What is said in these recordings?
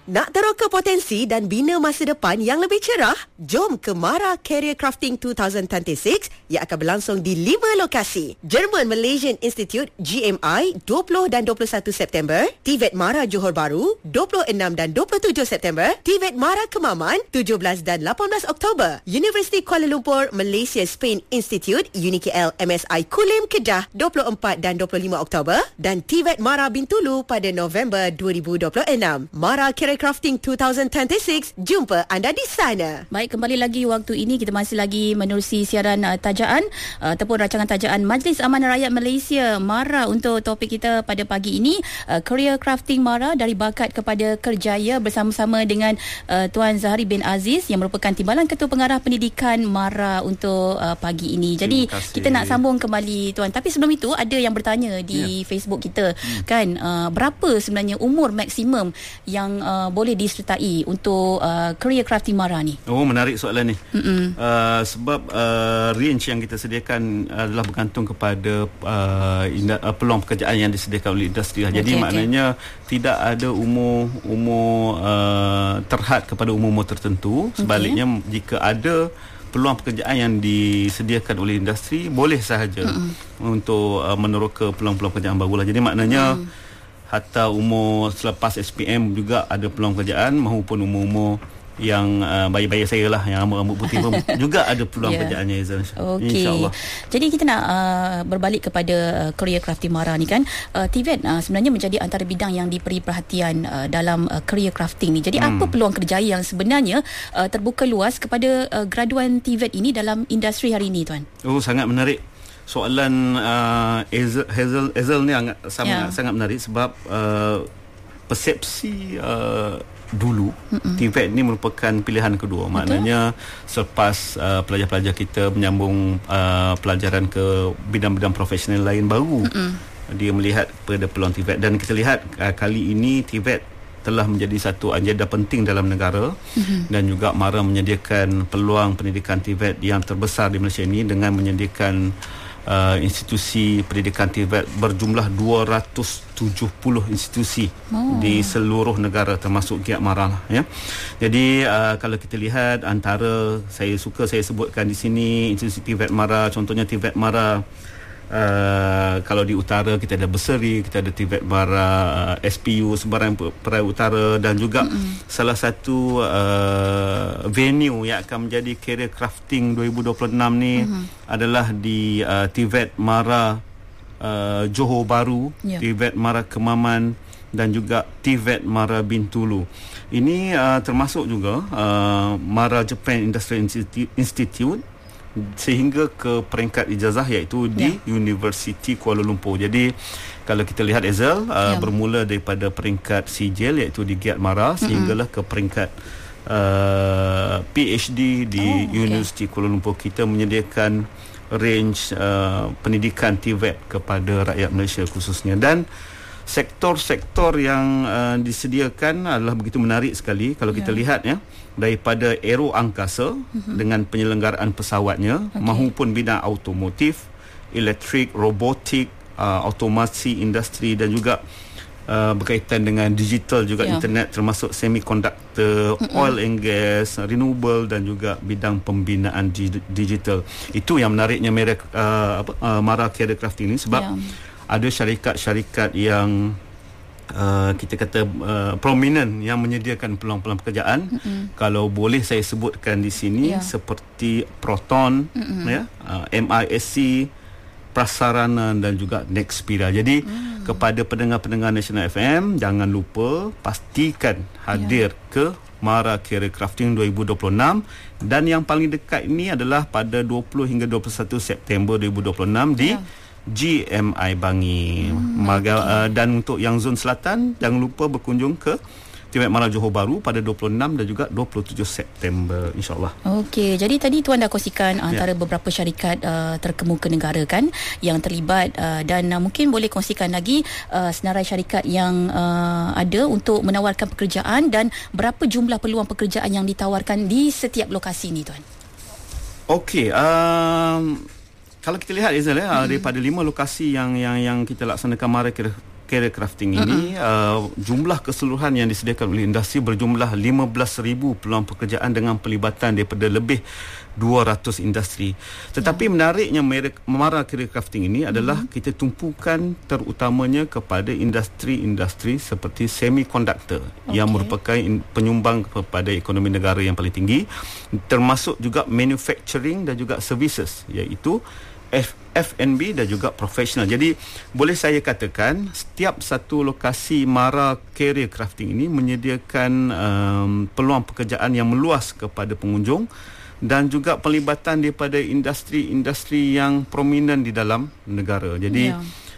Nak teroka potensi dan bina masa depan yang lebih cerah? Jom ke Mara Career Crafting 2026 yang akan berlangsung di 5 lokasi. German Malaysian Institute GMI 20 dan 21 September, TVET Mara Johor Bahru 26 dan 27 September, TVET Mara Kemaman 17 dan 18 Oktober, Universiti Kuala Lumpur Malaysia Spain Institute UniKL MSI Kulim Kedah 24 dan 25 Oktober dan TVET Mara Bintulu pada November 2026. Mara Career Crafting 2026, jumpa anda di sana. Baik, kembali lagi waktu ini kita masih lagi menerusi siaran tajaan ataupun rancangan tajaan Majlis Amanah Rakyat Malaysia Mara untuk topik kita pada pagi ini, Career Crafting Mara dari bakat kepada kerjaya, bersama-sama dengan Tuan Zahari bin Aziz yang merupakan Timbalan Ketua Pengarah Pendidikan Mara untuk pagi ini. Jadi kita nak sambung kembali Tuan, tapi sebelum itu ada yang bertanya di Facebook kita kan, berapa sebenarnya umur maksimum yang boleh disertai untuk Career Crafting Mara ni? Oh, menarik soalan ni. Sebab range yang kita sediakan adalah bergantung kepada peluang pekerjaan yang disediakan oleh industri. Jadi maknanya tidak ada umur terhad kepada umur tertentu. Sebaliknya jika ada peluang pekerjaan yang disediakan oleh industri, boleh sahaja untuk meneroka peluang-peluang pekerjaan barulah. Jadi maknanya hatta umur selepas SPM juga ada peluang pekerjaan, maupun umur-umur yang bayi-bayi saya lah, yang rambut putih pun juga ada peluang pekerjaannya, Izal. InsyaAllah. Jadi kita nak berbalik kepada Career Crafting Mara ni kan. TVET sebenarnya menjadi antara bidang yang diberi perhatian dalam Career Crafting ni. Jadi apa peluang kerjaya yang sebenarnya terbuka luas kepada graduan TVET ini dalam industri hari ini, Tuan? Oh, sangat menarik. Soalan Hazel ni sangat menarik sebab persepsi dulu TVET ni merupakan pilihan kedua. Maknanya selepas pelajar-pelajar kita menyambung pelajaran ke bidang-bidang profesional lain, baru dia melihat pada peluang TVET. Dan kita lihat kali ini TVET telah menjadi satu anjada penting dalam negara, dan juga Mara menyediakan peluang pendidikan TVET yang terbesar di Malaysia ini dengan menyediakan institusi pendidikan TVET berjumlah 270 institusi di seluruh negara, termasuk Giat Mara lah, ya. Jadi kalau kita lihat, antara saya sebutkan di sini institusi TVET Mara, contohnya TVET Mara kalau di utara kita ada Berseri, kita ada TVET Mara SPU Sebarang Perai Utara, dan juga salah satu venue yang akan menjadi Career Crafting 2026 ni adalah di TVET Mara Johor Bahru, TVET Mara Kemaman, dan juga TVET Mara Bintulu. Ini termasuk juga Mara Japan Industrial Institute sehingga ke peringkat ijazah, iaitu di Universiti Kuala Lumpur. Jadi kalau kita lihat, Ezal, bermula daripada peringkat sijil iaitu di Giat Mara, sehinggalah ke peringkat PhD di Universiti Kuala Lumpur. Kita menyediakan range pendidikan TVET kepada rakyat Malaysia khususnya, dan sektor-sektor yang disediakan adalah begitu menarik sekali. Kalau kita lihat, ya, daripada aero angkasa dengan penyelenggaraan pesawatnya, maupun bidang automotif, elektrik, robotik, automasi industri, dan juga berkaitan dengan digital juga, internet, termasuk semiconductor, oil and gas, renewable, dan juga bidang pembinaan digital. Itu yang menariknya Mara Career Crafting ini, sebab ada syarikat-syarikat yang kita kata prominent yang menyediakan peluang-peluang pekerjaan. Kalau boleh saya sebutkan di sini, seperti Proton, MISC, Prasarana, dan juga Nexperia. Jadi kepada pendengar-pendengar National FM, jangan lupa pastikan hadir ke Mara Career Crafting 2026, dan yang paling dekat ini adalah pada 20 hingga 21 September 2026 di GMI Bangi. Dan untuk yang zon selatan, jangan lupa berkunjung ke TVET Mara Johor Bahru pada 26 dan juga 27 September, insyaAllah. Okey, jadi tadi Tuan dah kongsikan antara beberapa syarikat terkemuka negara kan yang terlibat, dan mungkin boleh kongsikan lagi senarai syarikat yang ada untuk menawarkan pekerjaan, dan berapa jumlah peluang pekerjaan yang ditawarkan di setiap lokasi ni, Tuan? Okey, kalau kita lihat, Izal, daripada 5 lokasi yang kita laksanakan Mara career crafting ini jumlah keseluruhan yang disediakan oleh industri berjumlah 15,000 peluang pekerjaan dengan pelibatan daripada lebih 200 industri. Tetapi menariknya Mara Career Crafting ini adalah kita tumpukan terutamanya kepada industri-industri seperti semiconductor yang merupakan penyumbang kepada ekonomi negara yang paling tinggi, termasuk juga manufacturing dan juga services, iaitu F&B dan juga profesional. Jadi boleh saya katakan setiap satu lokasi Mara Career Crafting ini menyediakan peluang pekerjaan yang meluas kepada pengunjung dan juga pelibatan daripada industri-industri yang prominent di dalam negara. Jadi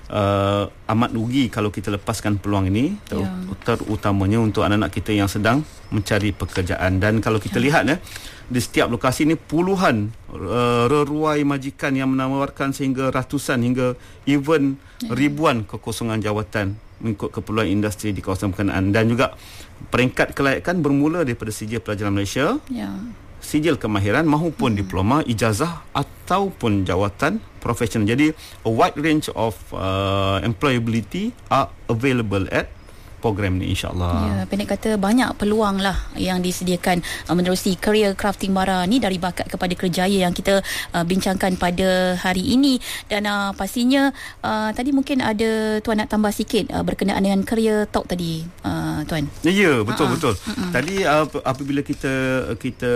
amat rugi kalau kita lepaskan peluang ini, terutamanya untuk anak-anak kita yang sedang mencari pekerjaan. Dan kalau kita lihat di setiap lokasi ini puluhan reruai majikan yang menawarkan sehingga ratusan hingga even ribuan kekosongan jawatan mengikut keperluan industri di kawasan berkenaan. Dan juga peringkat kelayakan bermula daripada sijil pelajaran Malaysia, sijil kemahiran maupun diploma, ijazah ataupun jawatan profesional. Jadi a wide range of employability are available at program ni, insyaAllah. Ya, pendek kata banyak peluang lah yang disediakan menerusi Career Crafting Mara ni, dari bakat kepada kerjaya yang kita bincangkan pada hari ini. Dan pastinya tadi mungkin ada Tuan nak tambah sikit berkenaan dengan Career Talk tadi, Tuan. Ya, betul. Tadi apabila kita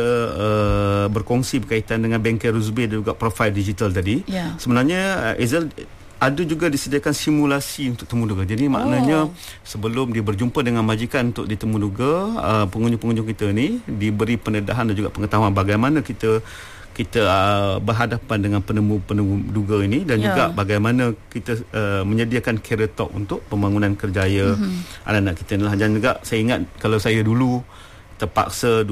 berkongsi berkaitan dengan bengkel Ruzbeh dan juga profil digital tadi, sebenarnya Hazel ada juga disediakan simulasi untuk temuduga. Jadi maknanya sebelum dia berjumpa dengan majikan untuk ditemuduga, pengunjung-pengunjung kita ni diberi pendedahan dan juga pengetahuan bagaimana kita berhadapan dengan penemu-penemu ini, dan juga bagaimana kita menyediakan career talk untuk pembangunan kerjaya anak-anak kita ni lah. Dan juga saya ingat kalau saya dulu terpaksa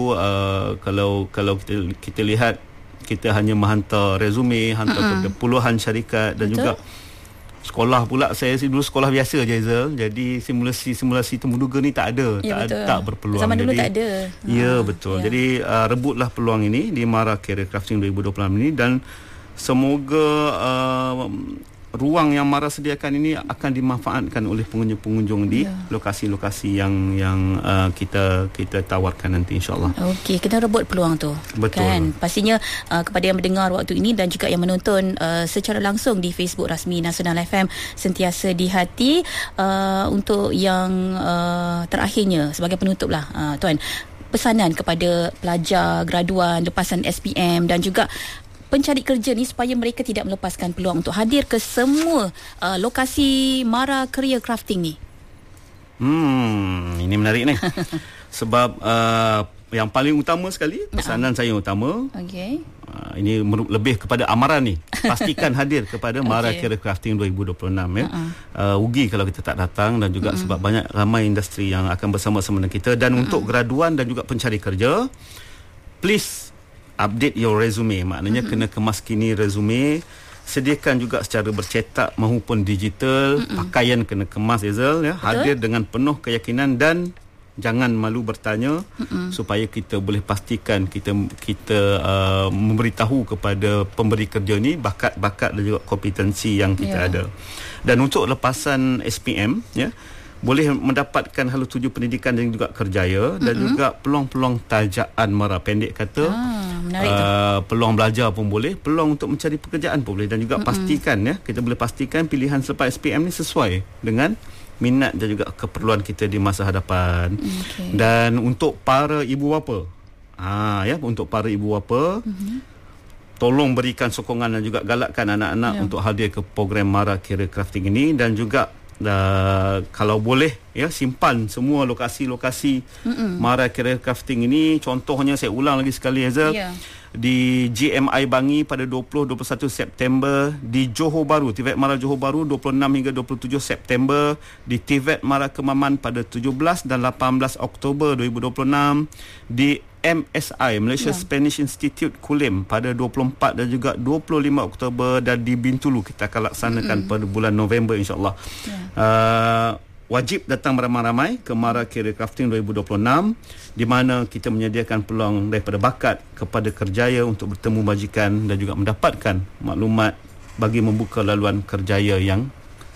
kalau kita lihat, kita hanya menghantar resume, hantar kepada puluhan syarikat. Dan juga sekolah pula, saya dulu sekolah biasa je, Hazel. Jadi simulasi temuduga ni tak ada, tak berpeluang. Zaman dulu tak ada. Ya, betul. Jadi rebutlah peluang ini di Mara Career Crafting 2026 ini, dan semoga ruang yang Mara sediakan ini akan dimanfaatkan oleh pengunjung-pengunjung di lokasi-lokasi yang kita tawarkan nanti, insyaAllah. Okey, kita rebut peluang tu. Betul. Kan? Pastinya kepada yang mendengar waktu ini dan juga yang menonton secara langsung di Facebook rasmi Nasional FM, sentiasa di hati. Untuk yang terakhirnya, sebagai penutup lah, Tuan, pesanan kepada pelajar graduan lepasan SPM dan juga pencari kerja ni supaya mereka tidak melepaskan peluang untuk hadir ke semua lokasi Mara Career Crafting ni. Ini menarik ni. Sebab yang paling utama sekali, pesanan saya yang utama, ini lebih kepada amaran ni. Pastikan hadir kepada Mara Career Crafting 2026 ya. Rugi kalau kita tak datang, dan juga sebab ramai industri yang akan bersama-sama dengan kita. Dan untuk graduan dan juga pencari kerja, please update your resume. Maknanya kena kemaskini resume. Sediakan juga secara bercetak maupun digital. Pakaian kena kemas, Hazel, ya. Hadir dengan penuh keyakinan dan jangan malu bertanya, supaya kita boleh pastikan kita memberitahu kepada pemberi kerja ni bakat-bakat dan juga kompetensi yang kita ada. Dan untuk lepasan SPM, ya, boleh mendapatkan hala tuju pendidikan dan juga kerjaya, dan juga peluang-peluang tajaan Mara. Pendek kata, peluang belajar pun boleh, peluang untuk mencari pekerjaan pun boleh. Dan juga pastikan, ya, kita boleh pastikan pilihan selepas SPM ni sesuai dengan minat dan juga keperluan kita di masa hadapan. Dan untuk para ibu bapa, untuk para ibu bapa, tolong berikan sokongan dan juga galakkan anak-anak untuk hadir ke program Mara Career Crafting ini. Dan juga kalau boleh, ya, simpan semua lokasi-lokasi Mara Career Crafting ini. Contohnya, saya ulang lagi sekali, Hazel, di GMI Bangi pada 20-21 September, di Johor Bahru, TVET Mara Johor Bahru 26 hingga 27 September, di TVET Mara Kemaman pada 17 dan 18 Oktober 2026, di MSI Malaysia Spanish Institute Kulim pada 24 dan juga 25 Oktober, dan di Bintulu kita akan laksanakan pada bulan November, insyaAllah. Wajib datang beramai-ramai ke Mara Career Crafting 2026, di mana kita menyediakan peluang daripada bakat kepada kerjaya untuk bertemu majikan dan juga mendapatkan maklumat bagi membuka laluan kerjaya yang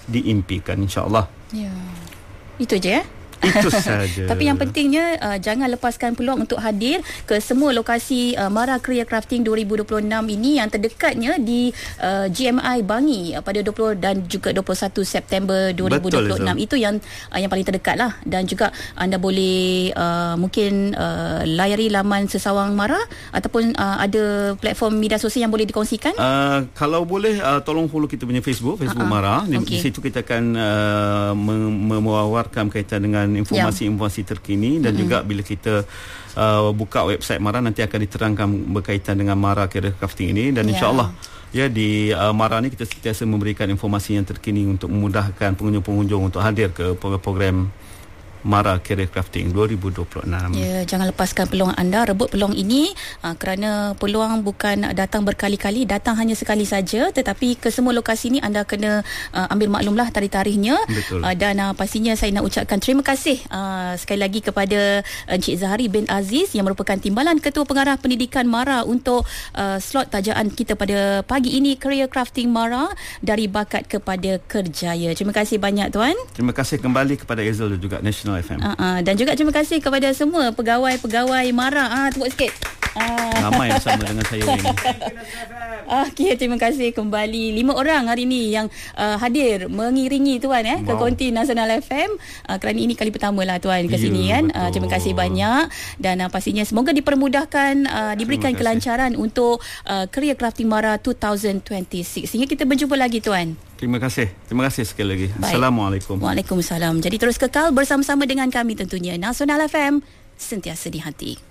diimpikan, insya-Allah. Ya. Itu je ya. Itu saja. Tapi yang pentingnya jangan lepaskan peluang untuk hadir ke semua lokasi Mara Career Crafting 2026 ini, yang terdekatnya di GMI Bangi pada 20 dan juga 21 September 2026. Betul, itu yang paling terdekat lah. Dan juga anda boleh mungkin layari laman Sesawang Mara ataupun ada platform media sosial yang boleh dikongsikan. Kalau boleh tolong follow kita punya Facebook Mara. Di situ kita akan mewawarkan kaitan dengan informasi-informasi terkini, dan juga bila kita buka website Mara nanti akan diterangkan berkaitan dengan Mara Career Crafting ini. Dan insya-Allah di Mara ni kita sentiasa memberikan informasi yang terkini untuk memudahkan pengunjung-pengunjung untuk hadir ke program Mara Career Crafting 2026. Ya, jangan lepaskan peluang anda, rebut peluang ini kerana peluang bukan datang berkali-kali, datang hanya sekali saja, tetapi ke semua lokasi ini anda kena ambil maklumlah tarikh-tarikhnya. Dan pastinya saya nak ucapkan terima kasih sekali lagi kepada Encik Zahari bin Aziz yang merupakan Timbalan Ketua Pengarah Pendidikan Mara untuk slot tajaan kita pada pagi ini, Career Crafting Mara, dari bakat kepada kerjaya. Terima kasih banyak tuan. Terima kasih kembali kepada Hazel dan juga National FM. Dan juga terima kasih kepada semua pegawai-pegawai Mara. Tepuk sikit. Ramai bersama dengan saya ini. Okey, terima kasih kembali. 5 orang hari ini yang hadir mengiringi tuan ke konti Nasional FM. Kerana ini kali pertama lah tuan ke sini kan. Terima kasih banyak, dan pastinya semoga dipermudahkan, diberikan kelancaran untuk Career Crafting Mara 2026. Sehingga kita berjumpa lagi tuan. Terima kasih sekali lagi. Baik. Assalamualaikum. Waalaikumsalam. Jadi terus kekal bersama-sama dengan kami tentunya. Nasional FM, sentiasa di hati.